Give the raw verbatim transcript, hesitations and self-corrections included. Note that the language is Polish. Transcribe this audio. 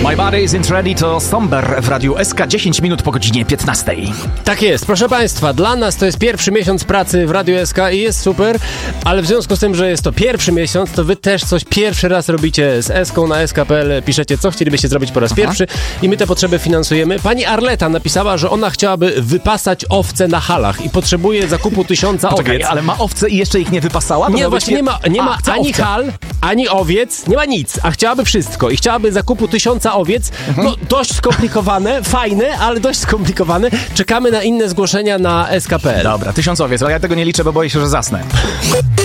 My body isn't ready to Somber w Radiu S K, dziesięć minut po godzinie piętnastej. Tak jest, proszę Państwa, dla nas to jest pierwszy miesiąc pracy w Radiu S K i jest super, ale w związku z tym, że jest to pierwszy miesiąc, to wy też coś pierwszy raz robicie z Eską na S K kropka P L, piszecie, co chcielibyście zrobić po raz Aha. pierwszy i my te potrzeby finansujemy. Pani Arleta napisała, że ona chciałaby wypasać owce na halach i potrzebuje zakupu tysiąca Poczekaj, owiec. ale ma owce i jeszcze ich nie wypasała? To nie, właśnie nie ma, nie ma A, ani owce. hal, ani owiec, nie ma nic, a chciałaby wszystko i chciałaby zakupu tysiąca owiec. Mhm. No dość skomplikowane, fajne, ale dość skomplikowane. Czekamy na inne zgłoszenia na S K kropka P L. Dobra, tysiąc owiec, ale ja tego nie liczę, bo boję się, że zasnę.